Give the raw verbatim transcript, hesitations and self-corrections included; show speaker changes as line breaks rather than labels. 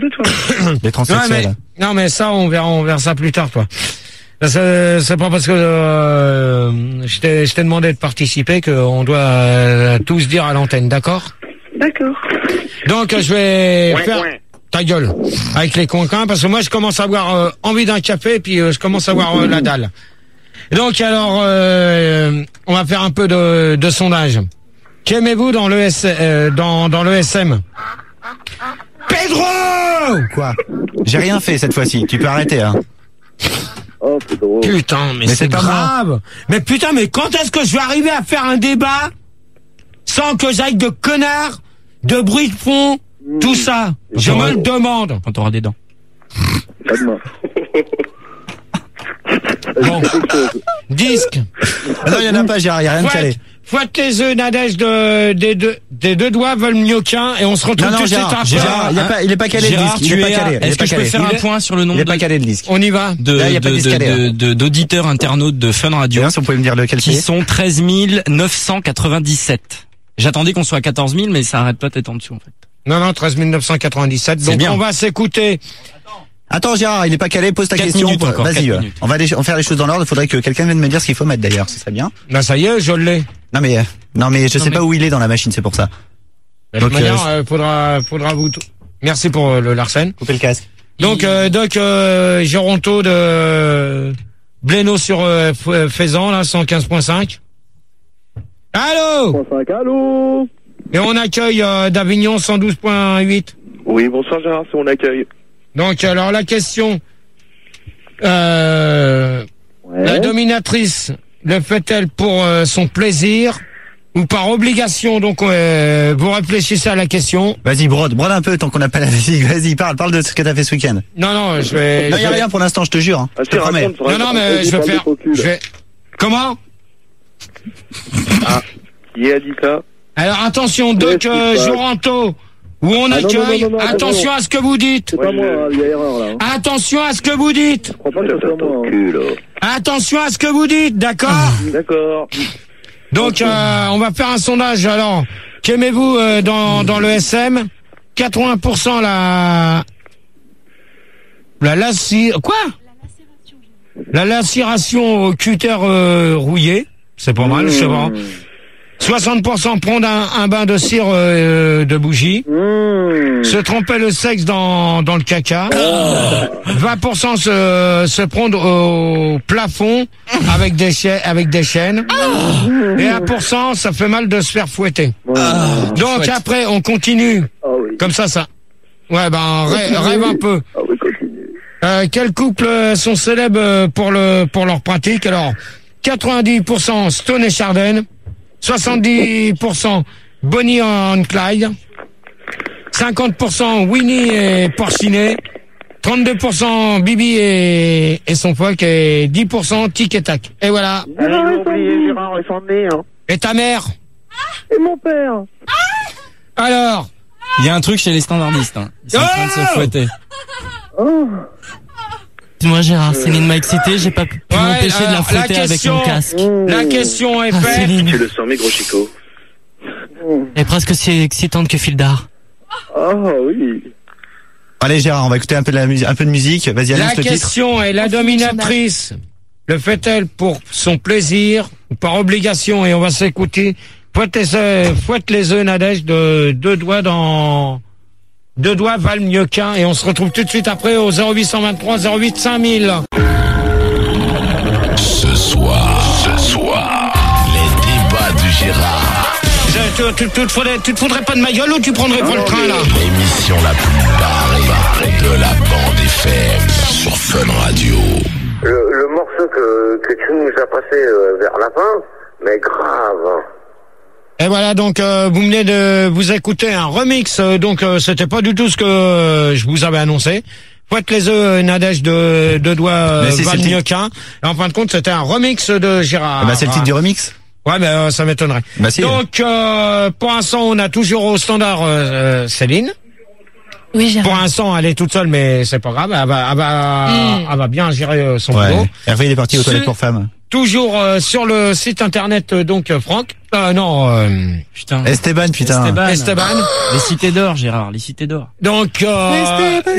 Des transsexuels.
Non mais, non mais ça on verra on verra ça plus tard toi. C'est, c'est pas parce que euh, je t'ai je t'ai demandé de participer qu'on doit euh, tous dire à l'antenne, d'accord?
D'accord.
Donc je vais
Ouais,
faire
ouais.
ta gueule avec les coquins parce que moi je commence à avoir euh, envie d'un café puis euh, je commence à avoir euh, la dalle. Donc alors euh, on va faire un peu de, de sondage. Qu'aimez-vous dans le S, euh, dans dans le S M? Pedro!
Quoi? J'ai rien fait cette fois-ci. Tu peux arrêter, hein.
Oh, Pedro.
Putain, mais,
Mais
c'est
c'est pas
grave. Mais putain, mais quand est-ce que je vais arriver à faire un débat sans que j'aille de connards, de bruit de fond, tout ça? Je me le demande.
Quand t'auras des dents.
Pas de main.
Bon. Disque.
Ah non, il y en a pas, Gérard, il y a rien de calé.
Fouette, fouette les œufs, Nadège de, des deux, des deux doigts veulent mieux qu'un et on se retrouve
Non, non,
tout de suite
Gérard,
après.
Gérard, il est pas, il est pas calé le
Gérard,
disque. Il
tu
est pas
es à-
calé. il est
Est-ce
pas
que je peux
calé.
faire
Il
un
est-
point sur le
Il
nombre
est pas
de,
calé le disque.
On y va.
de,
Là, il y a pas de
de-
disque calé,
de-
hein.
de- d'auditeurs internautes de Fun Radio
D'ailleurs, si vous pouvez me dire lequel
qui
c'est.
sont treize mille neuf cent quatre-vingt-dix-sept. J'attendais qu'on soit à quatorze mille, mais ça arrête pas d'être en dessous, en fait.
Non, non, treize mille neuf cent quatre-vingt-dix-sept.
C'est
Donc
bien.
on va s'écouter.
Attends, Gérard, il est pas calé, pose ta
Quatre
question.
minutes encore,
Vas-y,
quatre
euh,
minutes.
on va aller, on va faire les choses dans l'ordre. Il faudrait que quelqu'un vienne me dire ce qu'il faut mettre d'ailleurs. Ce serait bien.
Là, ça y est, je l'ai.
Non mais, euh, non mais je
Non,
sais
mais-
pas où il est dans la machine, c'est pour ça.
De
Donc,
toute manière,
euh,
euh, faudra, faudra vous. t- Merci pour euh, le Larsen.
Coupez le casque.
Donc, euh, Doc euh, Géronto de Blénaud sur euh, F- Faisan, là, cent quinze virgule cinq. Allô?
cinq, allô?
Et on accueille euh, d'Avignon cent douze virgule huit.
Oui, bonsoir Gérard, c'est mon accueil.
Donc, alors, la question. Euh,
Ouais.
La dominatrice le fait-elle pour euh, son plaisir ou par obligation? Donc, euh, vous réfléchissez à la question.
Vas-y, brode, brode un peu tant qu'on n'a pas la musique. Vas-y, parle, parle de ce que t'as fait ce week-end.
Non, non, je vais...
Non,
je
y a
vais-
rien pour l'instant, je te jure. hein.
Ah,
Je te
si,
promets.
raconte,
Non, non, mais
raconte,
je vais
parle de
faire...
faux cul,
Je
là.
vais... Comment?
Qui a dit ça?
Alors, attention, Doc
Ouais,
euh,
c'est pas-
Joranto, où on
Ah, non, non,
accueille...
non, non, non,
attention
non.
à ce que vous dites.
C'est
Ouais,
pas moi,
je-
hein, il y a erreur là. hein.
Attention à ce que vous dites.
Je crois pas que c'est pas moi. hein.
cul, là.
Attention à ce que vous dites, d'accord?
D'accord.
Donc, euh, on va faire un sondage, alors. Qu'aimez-vous euh, dans, dans le S M? quatre-vingts pour cent la... La laci... Quoi? La lacération au cutter euh, rouillé. C'est pas mal, c'est bon. soixante pour cent prendre un, un bain de cire euh, de bougie.
Mmh.
Se tremper le sexe dans, dans le caca. vingt pour cent se, se prendre au plafond avec des, cha- avec des chaînes. Et un pour cent, ça fait mal de se faire fouetter. Donc après, on continue.
Ah oui.
Comme ça, ça. Ouais, ben, rê- rêve un peu.
Ah oui, continue.
Euh, quels couples euh, sont célèbres euh, pour le pour leur pratique? Alors, quatre-vingt-dix pour cent Stone et Chardin, soixante-dix pour cent Bonnie and Clyde, cinquante pour cent Winnie et Porcinet, trente-deux pour cent Bibi et, et son phoque et dix pour cent Tic et Tac. Et voilà.
Ah, ils ont oublié Gérard et son nez, hein.
Et ta mère?
Et mon père.
Alors?
Il y a un truc chez les standardistes, hein. Ils sont en train de se
Oh
fouetter.
Oh.
Moi Gérard, Céline m'a excité, j'ai pas pu
Ouais,
m'empêcher de la
alors,
fouetter
la
avec
question-
mon casque.
La question est
Ah,
faite.
Céline,
Tu le sens, mes gros chicots.
elle est presque aussi excitante que Fildar.
Ah oui.
Allez, Gérard, on va écouter un peu de la musique, un peu de musique. Vas-y,
La
annonce le titre.
question est, la dominatrice le fait-elle pour son plaisir ou par obligation? Et on va s'écouter. Fouette les œufs, fouette les œufs, Nadège, de deux doigts dans... Deux doigts valent mieux qu'un. Et on se retrouve tout de suite après au zéro huit cent vingt-trois zéro huit cinq mille.
Ce soir, ce soir, les débats du Gérard.
Tu, tu, tu, te faudrais, tu te foudrais pas de ma gueule ou tu prendrais pas le train, là?
L'émission la plus barrée de la bande F M sur Fun Radio.
Le, le morceau que, que tu nous as passé euh, vers la fin, mais grave.
Et voilà, donc euh, vous venez de vous écouter un remix, euh, donc euh, c'était pas du tout ce que euh, je vous avais annoncé. Fouette les œufs, Nadège de deux doigts euh,
Mais si,
valent
c'est le
mieux qu'un. Et en fin de compte, c'était un remix de Gérard.
Eh ben, c'est le titre du remix.
Ouais, mais euh, ça m'étonnerait.
Bah si.
Donc, euh, pour l'instant, on a toujours au standard euh, Céline.
Oui Gérard.
Pour l'instant, elle est toute seule, mais c'est pas grave. Elle va, elle va,
Mm.
elle va bien gérer euh, son boulot.
Ouais. Hervé, il est parti aux
C'est-
toilettes pour femmes.
Toujours euh, sur le site internet, euh, donc, euh, Franck. Euh, non, euh,
Putain.
Esteban, putain.
Esteban.
Esteban.
Les cités d'or, Gérard, les cités d'or.
Donc, euh,